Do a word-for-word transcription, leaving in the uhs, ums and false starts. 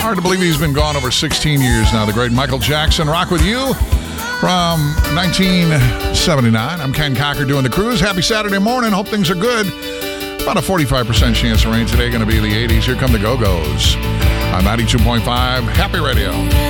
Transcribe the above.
Hard to believe he's been gone over sixteen years now. The great Michael Jackson. Rock with you from nineteen seventy-nine. I'm Ken Cocker doing the cruise. Happy Saturday morning. Hope things are good. About a forty-five percent chance of rain today. Going to be in the eighties. Here come the Go-Go's on ninety-two point five Happy Radio.